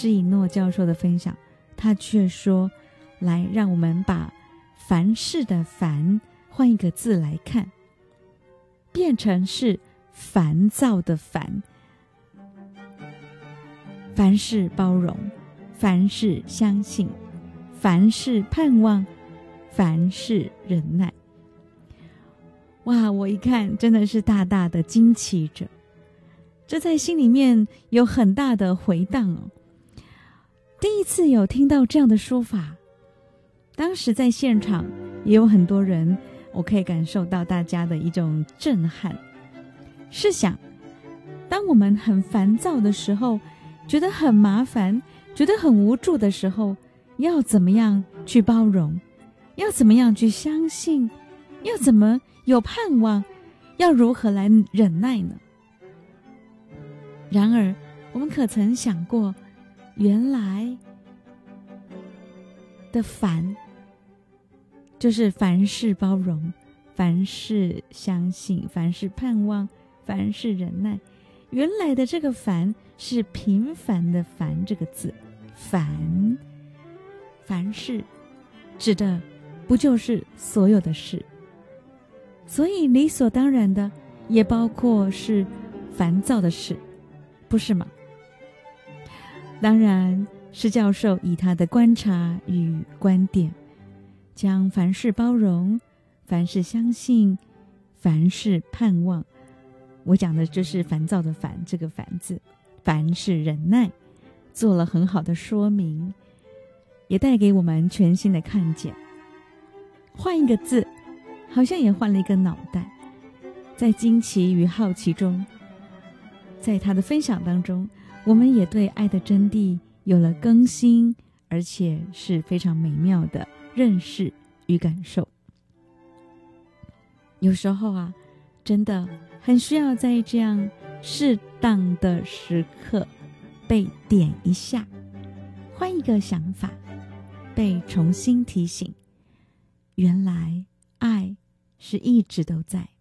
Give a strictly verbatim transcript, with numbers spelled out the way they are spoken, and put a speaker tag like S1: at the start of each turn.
S1: 施以诺教授的分享，他却说，来让我们把凡事的凡换一个字来看，变成是烦躁的烦。凡事包容，凡事相信，凡事盼望，凡事忍耐。哇，我一看真的是大大的惊奇着，这在心里面有很大的回荡哦。第一次有听到这样的说法，当时在现场也有很多人，我可以感受到大家的一种震撼。试想，当我们很烦躁的时候，觉得很麻烦，觉得很无助的时候，要怎么样去包容？要怎么样去相信？要怎么有盼望？要如何来忍耐呢？然而，我们可曾想过，原来的烦就是凡事包容，凡事相信，凡事盼望，凡事忍耐。原来的这个凡是平凡的凡这个字，凡凡事指的不就是所有的事，所以理所当然的也包括是烦躁的事，不是吗？当然，施教授以他的观察与观点，将凡事包容，凡事相信，凡事盼望，我讲的就是烦躁的烦这个烦字，凡事忍耐，做了很好的说明，也带给我们全新的看见。换一个字，好像也换了一个脑袋。在惊奇与好奇中，在他的分享当中，我们也对爱的真谛有了更新，而且是非常美妙的认识与感受。有时候啊，真的很需要在这样适当的时刻被点一下，换一个想法，被重新提醒，原来爱是一直都在，